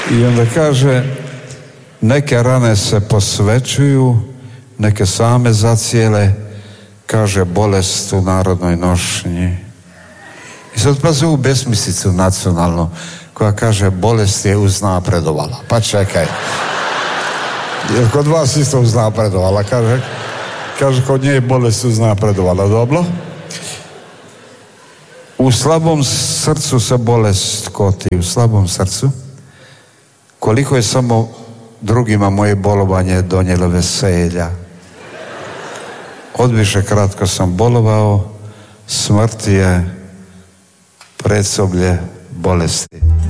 I onda kaže, neke rane se posvećuju, neke same zacijele, kaže bolest u narodnoj nošnji. I sad pazi ovu besmislicu nacionalnu koja kaže bolest je uznapredovala. Pa čekaj. Jer kod vas isto uznapredovala, kaže kod nje je bolest uznapredovala, dobro? U slabom srcu se bolest koti, u slabom srcu. Koliko je samo drugima moje bolovanje donijelo veselja. Odviše kratko sam bolovao, smrt je predsoblje bolesti.